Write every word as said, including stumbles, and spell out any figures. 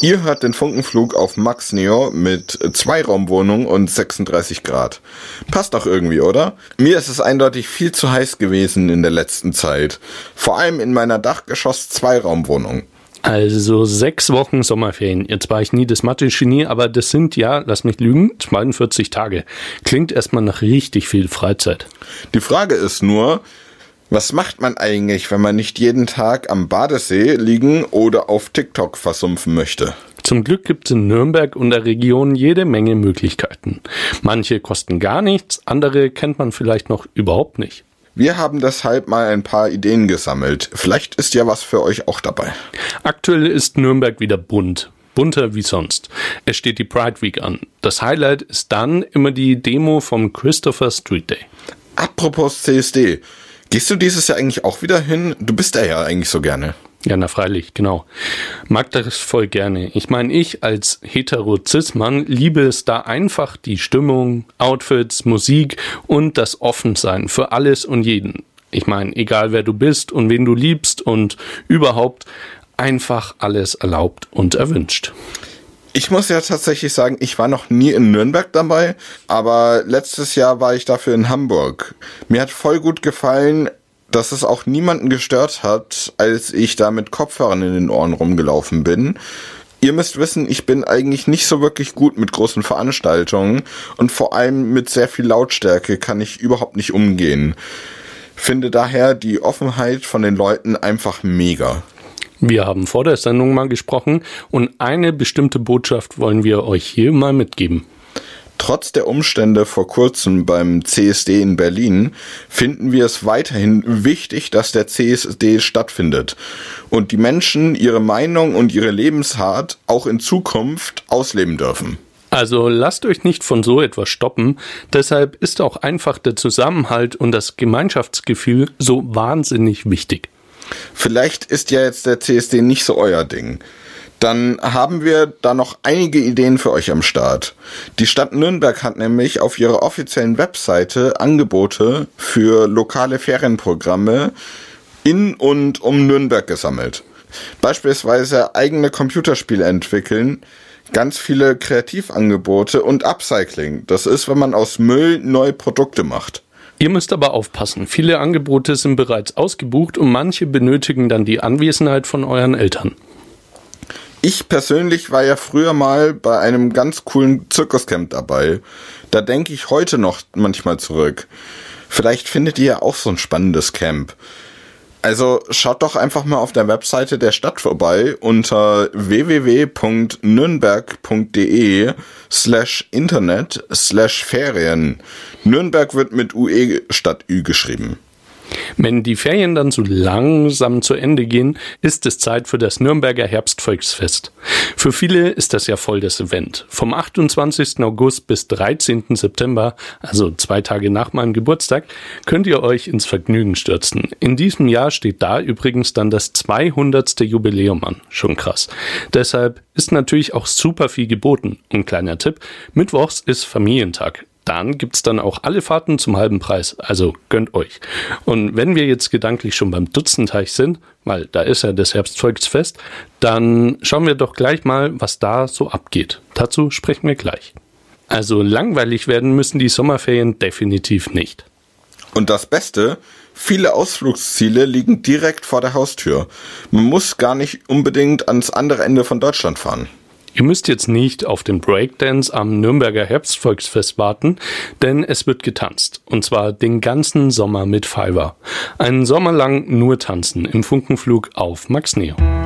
Ihr hört den Funkenflug auf Max Neo mit Zweiraumwohnung und sechsunddreißig Grad. Passt doch irgendwie, oder? Mir ist es eindeutig viel zu heiß gewesen in der letzten Zeit. Vor allem in meiner Dachgeschoss-Zweiraumwohnung. Also sechs Wochen Sommerferien. Jetzt war ich nie das Mathe-Genie, aber das sind ja, lass mich lügen, zweiundvierzig Tage. Klingt erstmal nach richtig viel Freizeit. Die Frage ist nur, was macht man eigentlich, wenn man nicht jeden Tag am Badesee liegen oder auf TikTok versumpfen möchte? Zum Glück gibt es in Nürnberg und der Region jede Menge Möglichkeiten. Manche kosten gar nichts, andere kennt man vielleicht noch überhaupt nicht. Wir haben deshalb mal ein paar Ideen gesammelt. Vielleicht ist ja was für euch auch dabei. Aktuell ist Nürnberg wieder bunt. Bunter wie sonst. Es steht die Pride Week an. Das Highlight ist dann immer die Demo vom Christopher Street Day. Apropos C S D. Gehst du dieses Jahr eigentlich auch wieder hin? Du bist da ja eigentlich so gerne. Ja, na freilich, genau. Mag das voll gerne. Ich meine, ich als hetero-cis-Mann liebe es da einfach, die Stimmung, Outfits, Musik und das Offensein für alles und jeden. Ich meine, egal wer du bist und wen du liebst und überhaupt einfach alles erlaubt und erwünscht. Ich muss ja tatsächlich sagen, ich war noch nie in Nürnberg dabei, aber letztes Jahr war ich dafür in Hamburg. Mir hat voll gut gefallen, dass es auch niemanden gestört hat, als ich da mit Kopfhörern in den Ohren rumgelaufen bin. Ihr müsst wissen, ich bin eigentlich nicht so wirklich gut mit großen Veranstaltungen und vor allem mit sehr viel Lautstärke kann ich überhaupt nicht umgehen. Finde daher die Offenheit von den Leuten einfach mega. Wir haben vor der Sendung mal gesprochen und eine bestimmte Botschaft wollen wir euch hier mal mitgeben. Trotz der Umstände vor kurzem beim C S D in Berlin finden wir es weiterhin wichtig, dass der C S D stattfindet und die Menschen ihre Meinung und ihre Lebensart auch in Zukunft ausleben dürfen. Also lasst euch nicht von so etwas stoppen, deshalb ist auch einfach der Zusammenhalt und das Gemeinschaftsgefühl so wahnsinnig wichtig. Vielleicht ist ja jetzt der C S D nicht so euer Ding. Dann haben wir da noch einige Ideen für euch am Start. Die Stadt Nürnberg hat nämlich auf ihrer offiziellen Webseite Angebote für lokale Ferienprogramme in und um Nürnberg gesammelt. Beispielsweise eigene Computerspiele entwickeln, ganz viele Kreativangebote und Upcycling. Das ist, wenn man aus Müll neue Produkte macht. Ihr müsst aber aufpassen, viele Angebote sind bereits ausgebucht und manche benötigen dann die Anwesenheit von euren Eltern. Ich persönlich war ja früher mal bei einem ganz coolen Zirkuscamp dabei. Da denke ich heute noch manchmal zurück. Vielleicht findet ihr ja auch so ein spannendes Camp. Also schaut doch einfach mal auf der Webseite der Stadt vorbei unter w w w punkt nürnberg punkt d e slash internet slash Ferien. Nürnberg wird mit U E statt Ü geschrieben. Wenn die Ferien dann so langsam zu Ende gehen, ist es Zeit für das Nürnberger Herbstvolksfest. Für viele ist das ja voll das Event. Vom achtundzwanzigsten August bis dreizehnten September, also zwei Tage nach meinem Geburtstag, könnt ihr euch ins Vergnügen stürzen. In diesem Jahr steht da übrigens dann das zweihundertste Jubiläum an. Schon krass. Deshalb ist natürlich auch super viel geboten. Und kleiner Tipp, mittwochs ist Familientag. Dann gibt's dann auch alle Fahrten zum halben Preis, also gönnt euch. Und wenn wir jetzt gedanklich schon beim Dutzendteich sind, weil da ist ja das Herbstvolksfest, dann schauen wir doch gleich mal, was da so abgeht. Dazu sprechen wir gleich. Also langweilig werden müssen die Sommerferien definitiv nicht. Und das Beste, viele Ausflugsziele liegen direkt vor der Haustür. Man muss gar nicht unbedingt ans andere Ende von Deutschland fahren. Ihr müsst jetzt nicht auf den Breakdance am Nürnberger Herbstvolksfest warten, denn es wird getanzt. Und zwar den ganzen Sommer mit Fiverr. Einen Sommer lang nur tanzen im Funkenflug auf Max Neo.